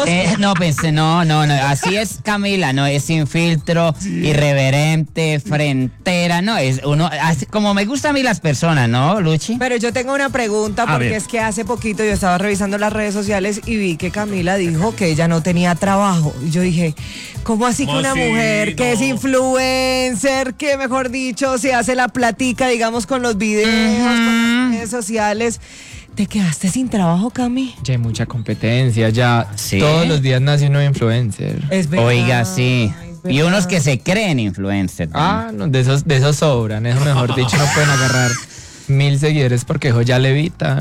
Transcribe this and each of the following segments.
No, pensé, no, así es Camila, no, es sin filtro, irreverente, frentera, no, es uno, así, como me gustan a mí las personas, ¿no, Luchi? Pero yo tengo una pregunta porque es que hace poquito yo estaba revisando las redes sociales y vi que Camila dijo que ella no tenía trabajo. Y yo dije, ¿cómo así que una mujer que es influencer, que mejor dicho, se hace la platica, digamos, con los videos, con las redes sociales? ¿Te quedaste sin trabajo, Cami? Ya hay mucha competencia, ya todos los días nace un nuevo influencer. Es verdad. Oiga, sí. Y unos que se creen influencers. No, de esos sobran, eso mejor dicho, no pueden agarrar 1000 seguidores porque eso ya levita.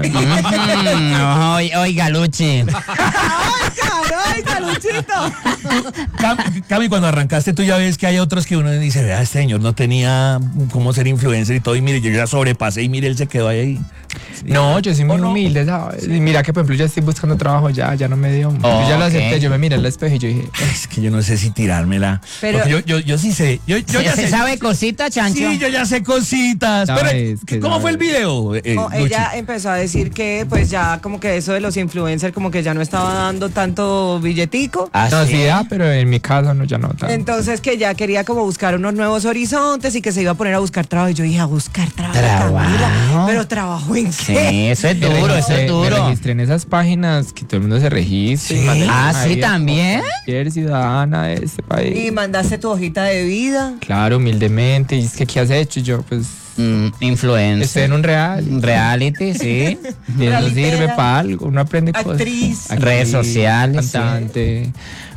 Oiga, Luchi. ¡Oiga, Luchito! Cami, cuando arrancaste tú ya ves que hay otros que uno dice, vea, este señor no tenía cómo ser influencer y todo, y mire, yo ya sobrepasé y mire, él se quedó ahí. No, yo soy muy humilde, ¿sabes? Y mira que, por ejemplo, ya estoy buscando trabajo ya no me dio. Yo ya lo acepté, yo me miré al espejo y yo dije... Es que yo no sé si tirármela. Pero yo sí sé. Yo ya sé. ¿Sabe cositas, Chancho? Sí, yo ya sé cositas. No, Pero, ¿cómo fue el video? ella empezó a decir que pues ya como que eso de los influencers como que ya no estaba dando tanto billetico. No, sí da, pero en mi caso no, ya no tanto. Entonces que ya quería como buscar unos nuevos horizontes y que se iba a poner a buscar trabajo. Y yo dije, a buscar trabajo, Camila. Pero ¿trabajo en qué? Sí, eso es duro, eso es duro. Me registré en esas páginas que todo el mundo se registre. Sí, también. Cualquier ciudadana de este país. Y mandaste tu hojita de vida. Claro, humildemente. Y es que, ¿qué has hecho? Y yo, pues... influencer. Estoy en un reality, sí. Y eso sirve para algo. Uno aprende actriz, cosas. Redes sociales. Cantante.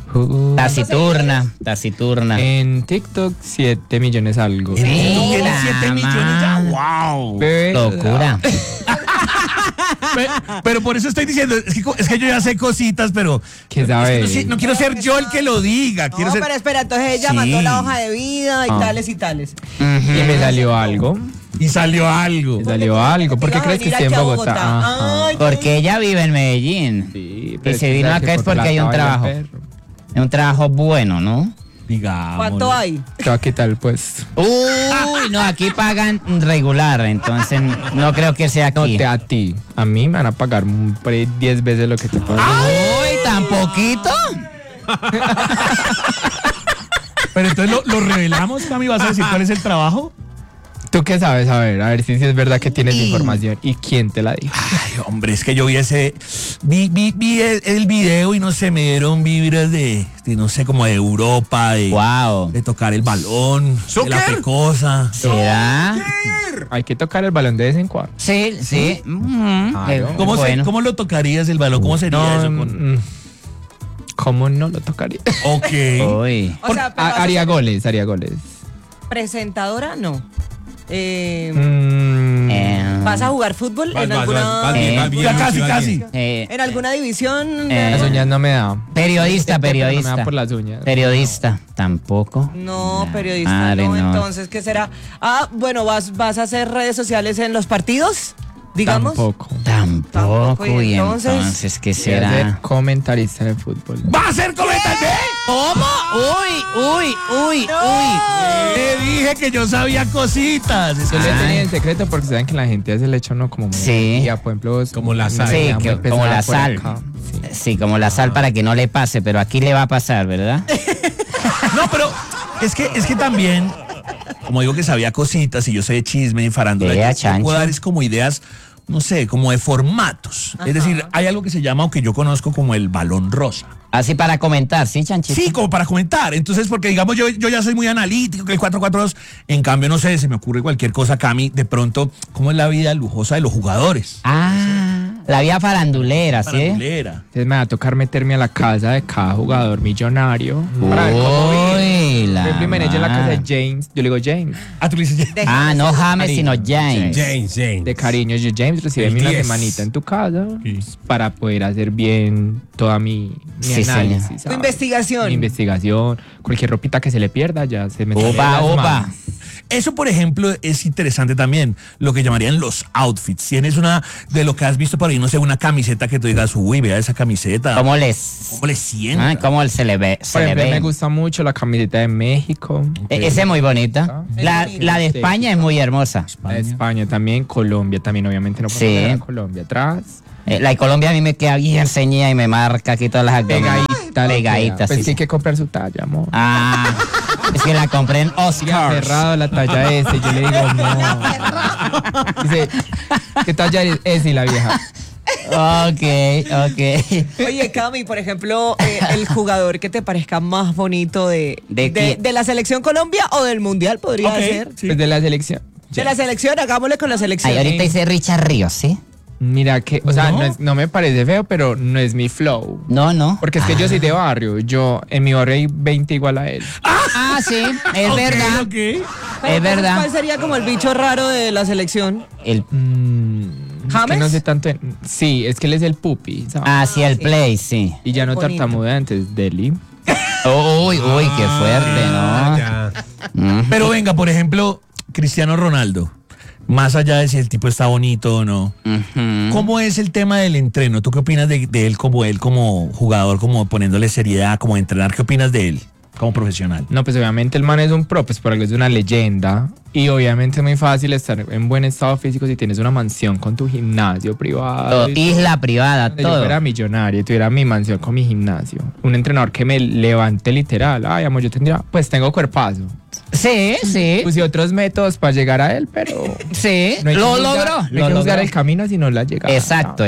Taciturna. En TikTok, 7 millones algo. ¿En TikTok tiene 7 millones ya? ¡Wow! Locura. Pero por eso estoy diciendo, es que yo ya sé cositas, pero ¿Qué sabe? es que no quiero ser yo el que lo diga. No, pero espera, entonces ella mandó la hoja de vida y tales y tales. Y me salió algo. Y salió algo. ¿Por qué crees que estoy en Bogotá? Ay, Porque ella vive en Medellín. Sí, Y se vino acá es porque hay un trabajo. Es un trabajo bueno, ¿no? Digamos. ¿cuánto hay? Te va a quitar el puesto. Uy, no, aquí pagan regular, entonces no creo que sea No, aquí. a ti. A mí me van a pagar por ahí 10 veces lo que te pagan. Uy, ¿tan poquito? Pero entonces lo revelamos, Cami, ¿vas a decir cuál es el trabajo? ¿Tú qué sabes? A ver si es verdad que tienes información. ¿Y quién te la dijo? Ay, hombre, es que yo vi el video y no sé, me dieron vibras de no sé, como de Europa, de tocar el balón, de la pecosa. ¿Será? Hay que tocar el balón de vez en cuando. Sí. Claro. ¿Cómo lo tocarías el balón? ¿Cómo sería eso? ¿Cómo no lo tocaría? Ok. Uy. O sea, pero Haría goles. presentadora, no. ¿Vas a jugar fútbol en alguna Casi. en alguna división? Las uñas no me da. Periodista. No me da por las uñas. Periodista, tampoco. No, periodista Madre, no. no. Entonces, ¿qué será? Bueno, ¿vas a hacer redes sociales en los partidos? Digamos. Tampoco. Y Y entonces, entonces, ¿qué Voy a ser será? comentarista en el fútbol. ¿Va a ser comentarista? ¿Cómo? Uy. Te dije que yo sabía cositas. Yo le tenía en secreto porque saben que la gente hace el hecho no como muy Sí. y a por ejemplo Como la sal. Sí, muy como pesada la por sal. acá. Sí. Sí, como la sal para que no le pase, pero aquí le va a pasar, ¿verdad? No, pero es que también, como digo que sabía cositas y yo sé de chisme y farándula, Vea, yo chancho. puedo dar es como ideas, no sé, como de formatos. Es decir, hay algo que se llama o que yo conozco como el balón rosa. Así para comentar, ¿sí, Chanchito? Sí, como para comentar. Entonces, porque digamos, yo ya soy muy analítico, que el 4-4-2, en cambio, no sé, se me ocurre cualquier cosa, Cami, de pronto, ¿cómo es la vida lujosa de los jugadores? La vía farandulera, ¿sí? Farandulera. Entonces me va a tocar meterme a la casa de cada jugador millonario para ver cómo vive. Uy, Por ejemplo, imagínate en la casa de James. Yo le digo James. Ah, tú le dices, no James, sino James. James. De cariño, yo James recibe El una 10. semanita en tu casa para poder hacer bien toda mi Sí, análisis. señor. Tu ¿sabes? investigación. Mi investigación. Cualquier ropita que se le pierda ya se me sale de Opa, las opa. manos. Eso, por ejemplo, es interesante también, lo que llamarían los outfits. Tienes una, de lo que has visto por ahí, no sé, una camiseta que tú digas, uy, vea esa camiseta. ¿Cómo ¿Cómo les? le sienta? ¿Cómo se le ve? Por ejemplo, me gusta mucho la camiseta de México. Esa es muy bonita. La de España es muy hermosa. La de España también, Colombia también, obviamente no puedo Sí. poner a Colombia atrás. La de Colombia a mí me queda bien ceñida y me marca aquí todas las abdominales. Pegadita. pegadita. Pegadita, Pues sí, sí hay que comprar su talla, amor. Ah, es que la compré en Y Oscar. aferrado la talla S. Yo le digo, no. Dice, ¿qué talla es ese? Y la vieja. Ok. Oye, Cami, por ejemplo, el jugador que te parezca más bonito ¿De quién? de la selección Colombia o del Mundial podría Ok, ser. sí. Pues de la selección. De la selección, hagámosle con la selección. Ay, ahorita dice Richard Ríos, ¿sí? Mira que, o sea, ¿No? no me parece feo, pero no es mi flow. No. Porque es que yo soy de barrio. Yo, en mi barrio hay 20 igual a él. Ah, sí, es verdad. Ok. Es verdad. ¿Cuál sería como el bicho raro de la selección? El, Es que ¿James? no sé tanto. Sí, es que él es el pupi, ¿sabes? sí, el play, sí. Y ya no Bonito. tartamudea antes Deli. Uy, qué fuerte, ¿no? Ya. Pero venga, por ejemplo, Cristiano Ronaldo. Más allá de si el tipo está bonito o no. Ujú. ¿Cómo es el tema del entreno? ¿Tú qué opinas de él como jugador, como poniéndole seriedad, como entrenar? ¿Qué opinas de él como profesional? No, pues obviamente el man es un pro, pues por algo es una leyenda. Y obviamente es muy fácil estar en buen estado físico si tienes una mansión con tu gimnasio privado. Todo, isla privada, Si yo todo. fuera millonario y tuviera mi mansión con mi gimnasio. Un entrenador que me levante literal. Ay, amor, yo tendría, pues tengo cuerpazo. Sí. Puse otros métodos para llegar a él, pero Sí, no hay que lo juzgar- logró. No hay Lo que juzgar logró. el camino, sino la llegada. Exacto.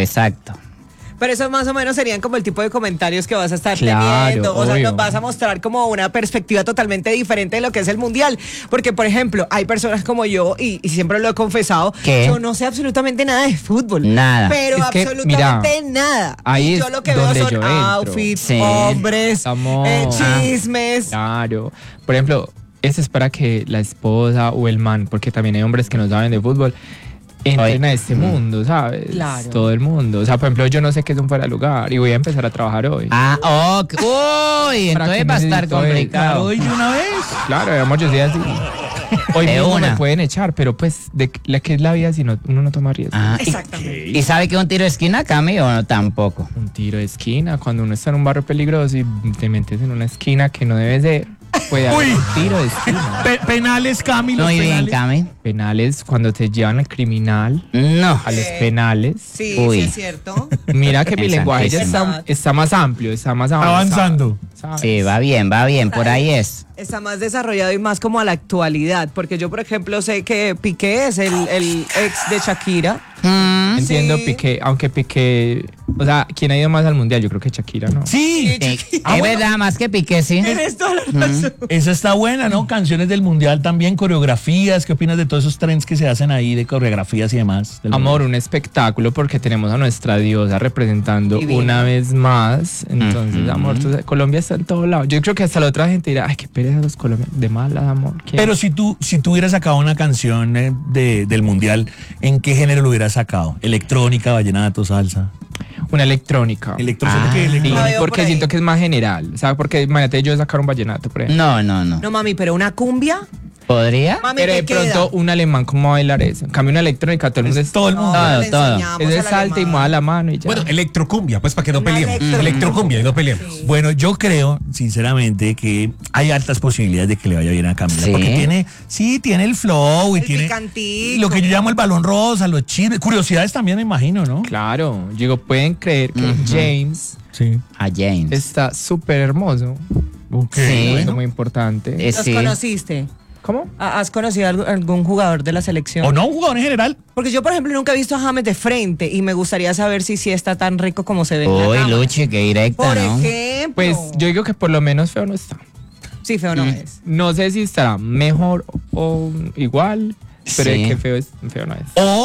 Pero eso más o menos serían como el tipo de comentarios que vas a estar Claro, teniendo. O sea, obvio. nos vas a mostrar como una perspectiva totalmente diferente de lo que es el mundial. Porque, por ejemplo, hay personas como yo, y siempre lo he confesado, ¿Qué? yo no sé absolutamente nada de fútbol. Nada. Pero Es que, absolutamente mira, nada. ahí Y es yo lo que veo donde son yo entro. outfits, Sí. hombres, Amor. chismes. Claro. Por ejemplo, eso es para que la esposa o el man, porque también hay hombres que no saben de fútbol, entren a este mundo, ¿sabes? Claro. Todo el mundo. O sea, por ejemplo, yo no sé qué es un fuera de lugar y voy a empezar a trabajar hoy. Ok. Uy, ¿Para entonces qué va a estar necesito complicado. ¿Hoy de una vez? Claro, amor, yo soy así. Hoy De mismo una. me pueden echar, pero pues, ¿de qué es la vida si uno no toma riesgo? Exactamente. ¿Y sabe que un tiro de esquina, Cami, o no tampoco? Un tiro de esquina, cuando uno está en un barrio peligroso y te metes en una esquina que no debe ser, puede haber Uy. un tiro de esquina. Penales, Cami, los Muy bien, penales. Cami. Penales, cuando te llevan al criminal, No. a los penales. Sí, Uy. sí es cierto. Mira que mi lenguaje ya Santísimo. está más amplio, está más Avanzando. ¿sabes? Sí, va bien, por ahí es. Está más desarrollado y más como a la actualidad. Porque yo, por ejemplo, sé que Piqué es el ex de Shakira. Entiendo Sí. Piqué, aunque Piqué, o sea, ¿quién ha ido más al mundial? Yo creo que Shakira, ¿no? Sí, Sí. Es verdad, más que Piqué, sí. Tienes toda la razón. esa está buena, ¿no? Canciones del mundial también, coreografías. ¿Qué opinas de todos esos trends que se hacen ahí de coreografías y demás? del Amor, mundial? un espectáculo porque tenemos a nuestra diosa representando Divina. una vez más. Entonces, amor, Colombia está en todo lado. Yo creo que hasta la otra gente dirá, ay, qué pereza los colombianos. De malas, amor. ¿quién? Pero si tú hubieras sacado una canción del mundial, ¿en qué género lo hubieras sacado? ¿Electrónica, vallenato, salsa? Una electrónica. ¿Electrónica? ¿Qué Sí, electrónica? La veo por porque ahí. siento que es más general. ¿Sabes? Porque imagínate yo sacar un vallenato, por ejemplo. No. No, mami, pero una cumbia. ¿Podría? Mami, Pero ¿qué de pronto queda? un alemán, ¿cómo va a bailar eso? En cambio, una electrónica, todo el mundo es todo el mundo. Todo, le todo. enseñamos Es de al salta y alemán. mueva la mano y ya. Bueno, electrocumbia, pues para que no Una peleemos. electro- Electrocumbia y no peleemos. Bueno, yo creo, sinceramente, que hay altas posibilidades de que le vaya bien a Camila. ¿Sí? Porque tiene el flow y El tiene picantico. lo que yo llamo el balón rosa, los chismes. Curiosidades también, me imagino, ¿no? Claro, digo, pueden creer que James Sí. A James. está súper hermoso. Ok. Sí. Eso es bueno. muy importante. ¿Los Sí. conociste? ¿Cómo? ¿Has conocido algún jugador de la selección? O no, un jugador en general. Porque yo, por ejemplo, nunca he visto a James de frente y me gustaría saber si sí está tan rico como se ve en la Uy, cámara. Luchi, qué directa, Por ¿no? ejemplo. Pues yo digo que por lo menos feo no está. Sí, feo no es. No sé si estará mejor o igual, pero Sí. es que feo no es.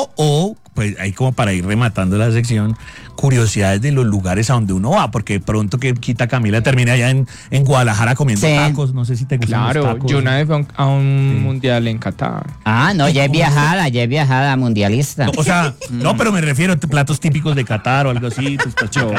O, pues ahí como para ir rematando la sección, curiosidades de los lugares a donde uno va, porque de pronto que quita Camila termina allá en Guadalajara comiendo Sí. tacos, no sé si te gustan los Claro, tacos. yo una vez fui a un mundial en Qatar. No, ya es viajada, mundialista. No, o sea, no, pero me refiero a platos típicos de Qatar o algo así, tus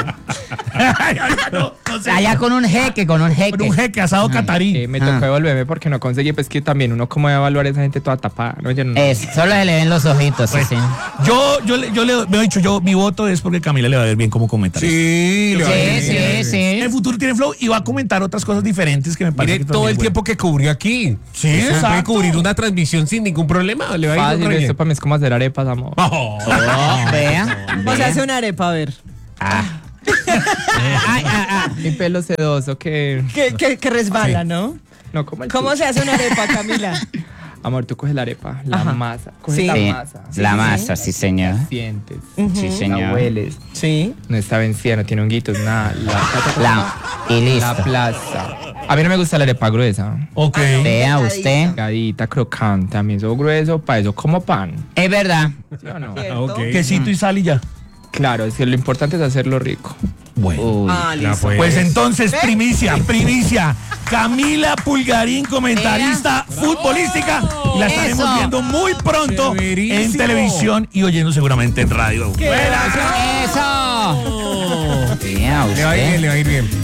no sé. Allá con un jeque. Con un jeque asado catarí. Me tocó devolverme porque no conseguí, pues que también uno como va a evaluar a esa gente toda tapada, ¿no? Yo no- Solo se le ven los ojitos, sí, Pues, sí. yo le he dicho, mi voto es porque Camila le va a ver bien como comentarista. Sí, le va a ir bien. Sí. En el futuro tiene flow y va a comentar otras cosas diferentes que me parece Mire que todo también el es tiempo que cubrió aquí. Sí, Usted puede exacto. cubrir una transmisión sin ningún problema. Le va a ir Fácil, re bien. esto para mí es como hacer arepas, amor. Oh. Vea. O sea, hace una arepa, a ver. Mi pelo sedoso que... Que resbala, ¿no? No, como el ¿Cómo tuyo. se hace una arepa, Camila? Amor, tú coges la arepa, la Ajá. masa. Coges Sí. la Sí, masa. la masa, sí, señor. Sientes. Sí, La señor. hueles. Sí. No está vencida, no tiene honguitos, nada. Y listo. La plaza. A mí no me gusta la arepa gruesa. Ok. Vea usted. Delgadita, crocante. A mí eso grueso, para eso como pan. Es verdad. ¿Sí o no? ¿Cierto? Ok. Quesito y sal y ya. Claro, es que lo importante es hacerlo rico. Bueno. Uy. Ah, Ya listo. fue. Pues entonces, primicia. Camila Pulgarín, comentarista futbolística. Y la estaremos Eso. viendo muy pronto en Chéverísimo. televisión y oyendo seguramente en radio. Eso. Vea Le va a ir usted. bien, le va a ir bien.